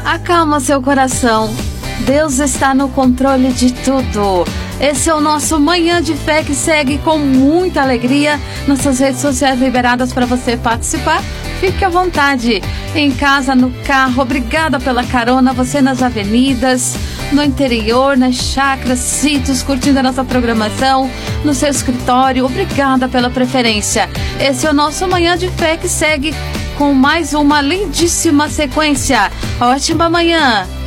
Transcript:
Acalma seu coração. Deus está no controle de tudo. Esse é o nosso Manhã de Fé que segue com muita alegria. Nossas redes sociais liberadas para você participar. Fique à vontade. Em casa, no carro, obrigada pela carona. Você nas avenidas, no interior, nas chácaras, sítios, curtindo a nossa programação, no seu escritório. Obrigada pela preferência. Esse é o nosso Manhã de Fé que segue com mais uma lindíssima sequência. Ótima manhã!